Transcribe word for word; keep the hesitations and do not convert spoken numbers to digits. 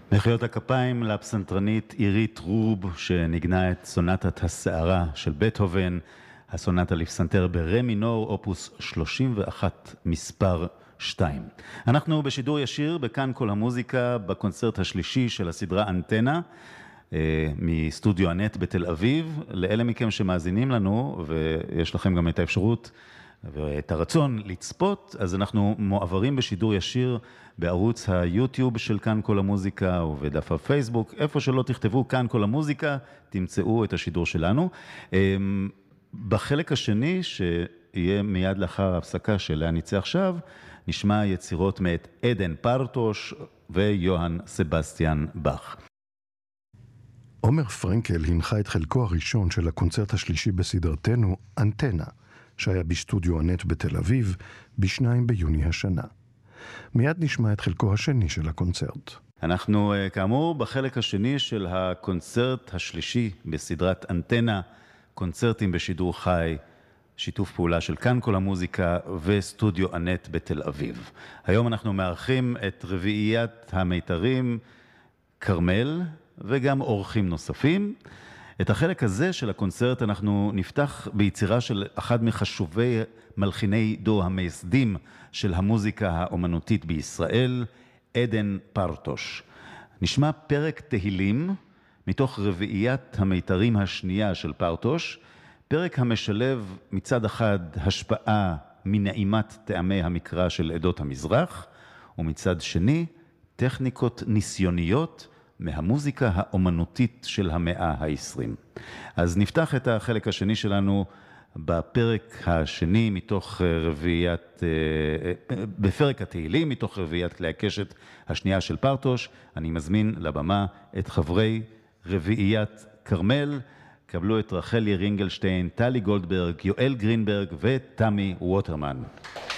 מחיאות הכפיים לפסנתרנית עירית רוב שנגנה את סונטת הסערה של בטהובן, הסונטה לפסנתר ברה מינור, אופוס שלושים ואחת מספר שתיים. אנחנו בשידור ישיר בכאן כל המוזיקה בקונצרט השלישי של הסדרה אנטנה מסטודיו הנט בתל אביב. לאלה מכם שמאזינים לנו ויש לכם גם את האפשרות ואת הרצון לצפות, אז אנחנו מועברים בשידור ישיר בערוץ היוטיוב של כאן כל המוזיקה ובדף הפייסבוק, איפה שלא תכתבו כאן כל המוזיקה, תמצאו את השידור שלנו. בחלק השני, שיהיה מיד לאחר ההפסקה שאליה נצא עכשיו, נשמע יצירות מאת עדן פרטוש ויוהאן סבסטיאן באך. עומר פרנקל הנחה את חלקו הראשון של הקונצרט השלישי בסדרתנו, אנטנה, שהיה בסטודיו הנט בתל אביב, בשניים ביוני השנה. מיד נשמע את חלקו השני של הקונצרט. אנחנו כאמור בחלק השני של הקונצרט השלישי בסדרת אנטנה, קונצרטים בשידור חי, שיתוף פעולה של כאן כל המוזיקה וסטודיו הנט בתל אביב. היום אנחנו מארחים את רביעיית המיתרים קרמל וגם אורחים נוספים. את החלק הזה של הקונצרט אנחנו נפתח ביצירה של אחד מחשובי מלחיני דור המייסדים של המוזיקה האומנותית בישראל, עדן פרטוש. נשמע פרק תהילים מתוך רביעיית המיתרים השנייה של פרטוש, פרק המשלב מצד אחד השפעה מנעימת טעמי המקרא של עדות המזרח, ומצד שני טכניקות ניסיוניות מהמוזיקה האומנותית של המאה ה-עשרים. אז נפתח את החלק השני שלנו בפרק השני מתוך רביעיית, בפרק התהילים מתוך רביעיית כלי הקשת השנייה של פרטוש. אני מזמין לבמה את חברי רביעיית קרמל, קבלו את רחלי רינגלשטיין, טלי גולדברג, יואל גרינברג ותמי ווטרמן.